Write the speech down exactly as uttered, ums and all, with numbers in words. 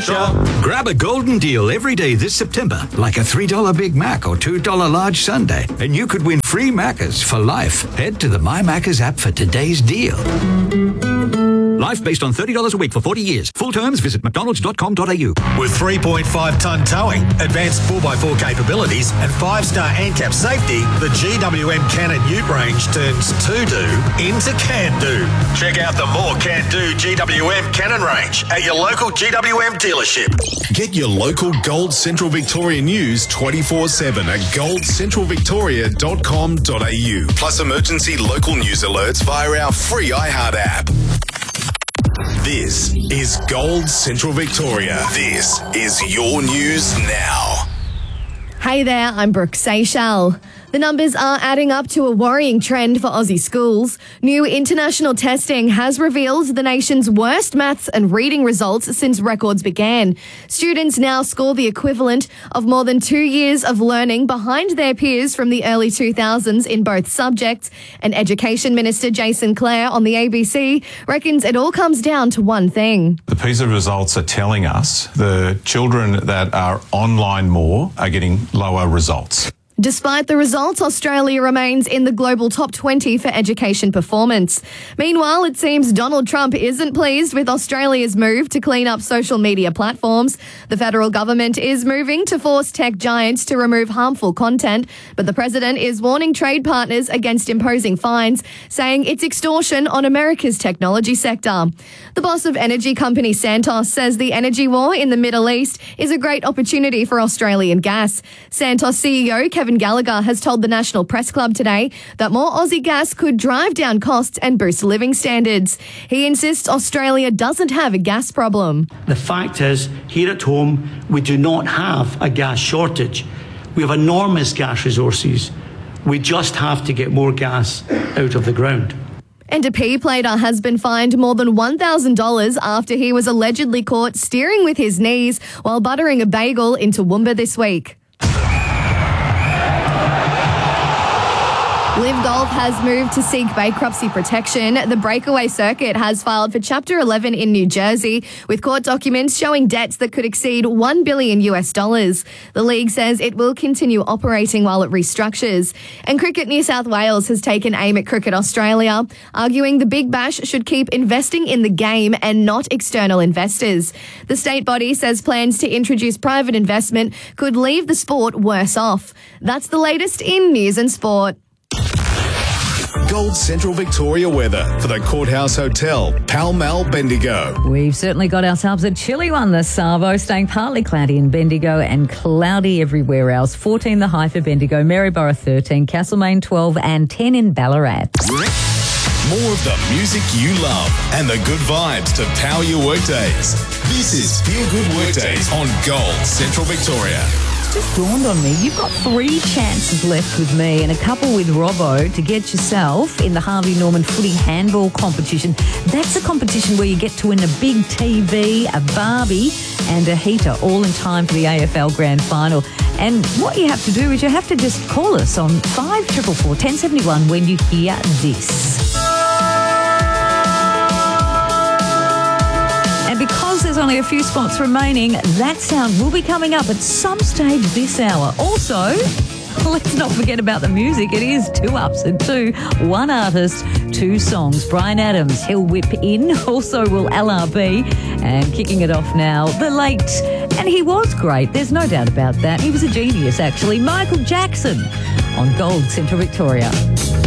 shop. Grab a golden deal every day this September, like a three dollar Big Mac or two dollar large sundae, and you could win free Maccas for life. Head to the My Maccas app for today's deal. Life based on thirty dollars a week for forty years. Full terms, visit mcdonalds dot com dot a u. With three point five tonne towing, advanced four by four capabilities and five star ANCAP safety, the G W M Cannon Ute range turns to-do into can-do. Check out the more can-do G W M Cannon range at your local G W M dealership. Get your local Gold Central Victoria news twenty-four seven at gold central victoria dot com dot a u. Plus emergency local news alerts via our free iHeart app. This is Gold Central Victoria. This is your news now. Hey there, I'm Brooke Seychelles. The numbers are adding up to a worrying trend for Aussie schools. New international testing has revealed the nation's worst maths and reading results since records began. Students now score the equivalent of more than two years of learning behind their peers from the early two thousands in both subjects. And Education Minister Jason Clare on the A B C reckons it all comes down to one thing. The PISA results are telling us the children that are online more are getting lower results. Despite the results, Australia remains in the global top twenty for education performance. Meanwhile, it seems Donald Trump isn't pleased with Australia's move to clean up social media platforms. The federal government is moving to force tech giants to remove harmful content, but the president is warning trade partners against imposing fines, saying it's extortion on America's technology sector. The boss of energy company Santos says the energy war in the Middle East is a great opportunity for Australian gas. Santos C E O Kevin Kevin Gallagher has told the National Press Club today that more Aussie gas could drive down costs and boost living standards. He insists Australia doesn't have a gas problem. The fact is, here at home, we do not have a gas shortage. We have enormous gas resources. We just have to get more gas out of the ground. And a P plater has been fined more than one thousand dollars after he was allegedly caught steering with his knees while buttering a bagel in Toowoomba this week. Live Golf has moved to seek bankruptcy protection. The breakaway circuit has filed for Chapter eleven in New Jersey with court documents showing debts that could exceed one billion U S dollars. The league says it will continue operating while it restructures. And Cricket New South Wales has taken aim at Cricket Australia, arguing the Big Bash should keep investing in the game and not external investors. The state body says plans to introduce private investment could leave the sport worse off. That's the latest in news and sport. Gold Central Victoria weather for the Courthouse Hotel, Pall Mall, Bendigo. We've certainly got ourselves a chilly one this Savo, staying partly cloudy in Bendigo and cloudy everywhere else. fourteen the high for Bendigo, Maryborough thirteen, Castlemaine twelve and ten in Ballarat. More of the music you love and the good vibes to power your workdays. This is Feel Good Workdays on Gold Central Victoria. Just dawned on me, you've got three chances left with me and a couple with Robbo to get yourself in the Harvey Norman Footy Handball competition. That's a competition where you get to win a big T V, a Barbie and a heater, all in time for the A F L Grand Final. And what you have to do is you have to just call us on five four four, one oh seven one when you hear this. And because there's only a few spots remaining, that sound will be coming up at some stage this hour. Also, let's not forget about the music. It is two ups and two. One artist, two songs. Bryan Adams, he'll whip in. Also will L R B. And kicking it off now, the late, and he was great, there's no doubt about that. He was a genius, actually. Michael Jackson on Gold Central Victoria.